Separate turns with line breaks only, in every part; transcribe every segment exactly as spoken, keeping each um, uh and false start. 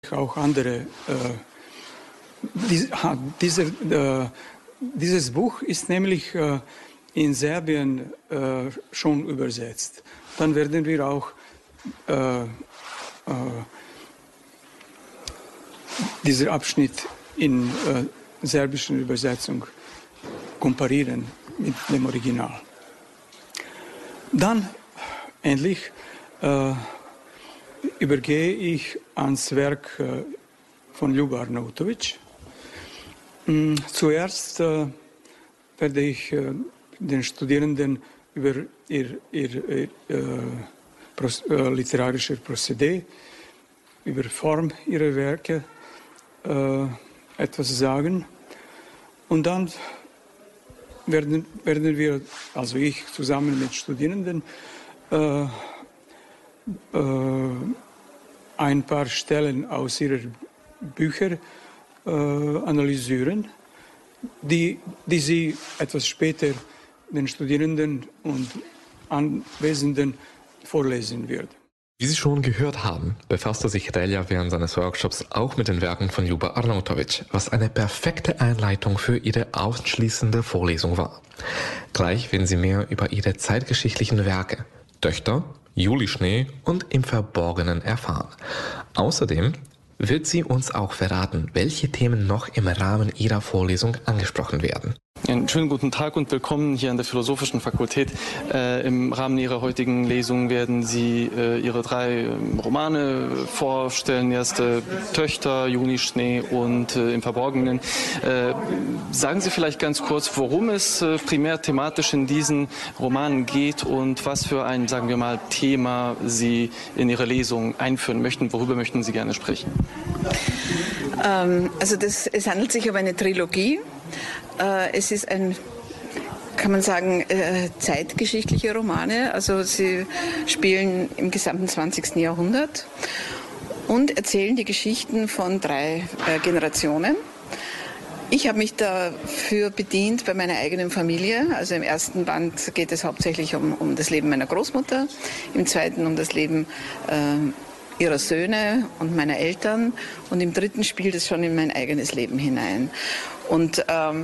Auch andere. Äh, dies, ha, diese, äh, dieses Buch ist nämlich äh, in Serbien äh, schon übersetzt. Dann werden wir auch äh, äh, diesen Abschnitt in äh, serbischen Übersetzung komparieren mit dem Original. Dann endlich äh, übergehe ich ans Werk äh, von Ljuba Arnautović. Mm, zuerst äh, werde ich äh, den Studierenden über ihr, ihr, ihr äh, pros, äh, literarische Prozedé, über Form ihrer Werke äh, etwas sagen. Und dann werden, werden wir, also ich zusammen mit Studierenden, äh, äh, ein paar Stellen aus ihren Büchern äh, analysieren, die, die sie etwas später den Studierenden und Anwesenden vorlesen wird.
Wie Sie schon gehört haben, befasste sich Relja während seines Workshops auch mit den Werken von Ljuba Arnautović, was eine perfekte Einleitung für ihre ausschließende Vorlesung war. Gleich werden Sie mehr über ihre zeitgeschichtlichen Werke, Töchter, Julischnee und Im Verborgenen erfahren. Außerdem wird sie uns auch verraten, welche Themen noch im Rahmen ihrer Vorlesung angesprochen werden.
Einen schönen guten Tag und willkommen hier an der Philosophischen Fakultät. Äh, Im Rahmen Ihrer heutigen Lesung werden Sie äh, Ihre drei äh, Romane vorstellen. Erste Töchter, Junischnee und äh, Im Verborgenen. Äh, sagen Sie vielleicht ganz kurz, worum es äh, primär thematisch in diesen Romanen geht und was für ein, sagen wir mal, Thema Sie in Ihre Lesung einführen möchten. Worüber möchten Sie gerne sprechen?
Ähm, also das, es handelt sich um eine Trilogie. Es ist ein, kann man sagen, zeitgeschichtliche Romane. Also sie spielen im gesamten zwanzigsten Jahrhundert und erzählen die Geschichten von drei Generationen. Ich habe mich dafür bedient bei meiner eigenen Familie. Also im ersten Band geht es hauptsächlich um, um das Leben meiner Großmutter, im zweiten um das Leben äh, ihrer Söhne und meiner Eltern und im dritten spielt es schon in mein eigenes Leben hinein. Und ähm,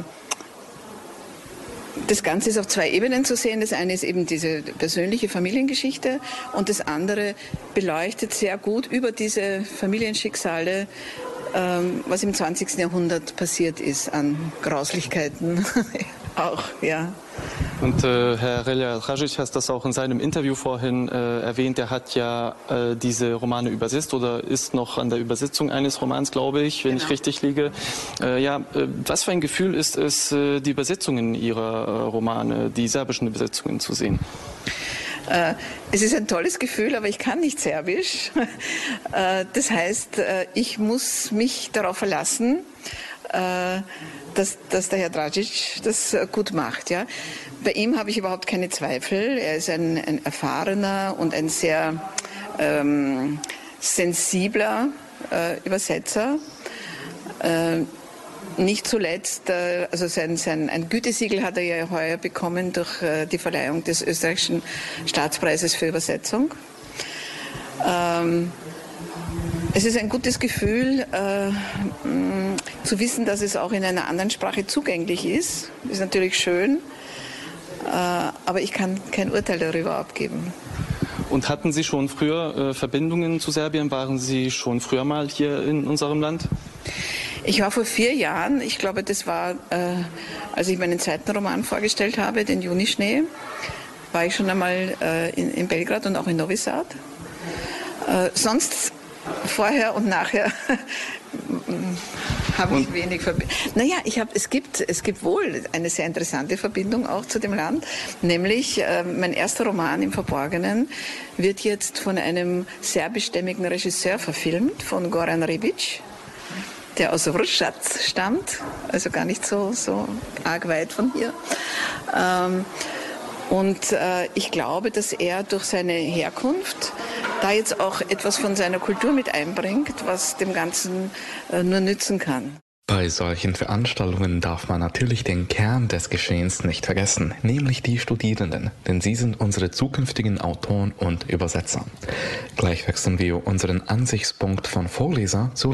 das Ganze ist auf zwei Ebenen zu sehen. Das eine ist eben diese persönliche Familiengeschichte und das andere beleuchtet sehr gut über diese Familienschicksale, ähm, was im zwanzigsten Jahrhundert passiert ist an Grauslichkeiten auch, ja.
Und äh, Herr Relja Dragić hat das auch in seinem Interview vorhin äh, erwähnt. Er hat ja äh, diese Romane übersetzt oder ist noch an der Übersetzung eines Romans, glaube ich, wenn genau. ich richtig liege. Äh, ja, äh, was für ein Gefühl ist es, äh, die Übersetzungen Ihrer äh, Romane, die serbischen Übersetzungen zu sehen?
Äh, es ist ein tolles Gefühl, aber ich kann nicht Serbisch. äh, das heißt, äh, ich muss mich darauf verlassen, äh, dass, dass der Herr Dragić das gut macht. Ja? Bei ihm habe ich überhaupt keine Zweifel. Er ist ein, ein erfahrener und ein sehr ähm, sensibler äh, Übersetzer. Äh, nicht zuletzt, äh, also sein, sein, ein Gütesiegel hat er ja heuer bekommen durch äh, die Verleihung des österreichischen Staatspreises für Übersetzung. Ähm, Es ist ein gutes Gefühl, äh, mh, zu wissen, dass es auch in einer anderen Sprache zugänglich ist. Ist natürlich schön, äh, aber ich kann kein Urteil darüber abgeben.
Und hatten Sie schon früher äh, Verbindungen zu Serbien? Waren Sie schon früher mal hier in unserem Land?
Ich war vor vier Jahren, ich glaube, das war, äh, als ich meinen zweiten Roman vorgestellt habe, den Junischnee, war ich schon einmal äh, in, in Belgrad und auch in Novi Sad. Äh, sonst vorher und nachher habe ich wenig Verbindung. Naja, ich hab, es, gibt, es gibt wohl eine sehr interessante Verbindung auch zu dem Land, nämlich äh, mein erster Roman Im Verborgenen wird jetzt von einem serbischstämmigen Regisseur verfilmt, von Goran Rebić, der aus Vršac stammt, also gar nicht so, so arg weit von hier. Ähm, Und äh, ich glaube, dass er durch seine Herkunft da jetzt auch etwas von seiner Kultur mit einbringt, was dem Ganzen äh, nur nützen kann.
Bei solchen Veranstaltungen darf man natürlich den Kern des Geschehens nicht vergessen, nämlich die Studierenden, denn sie sind unsere zukünftigen Autoren und Übersetzer. Gleich wechseln wir unseren Ansichtspunkt von Vorleser zu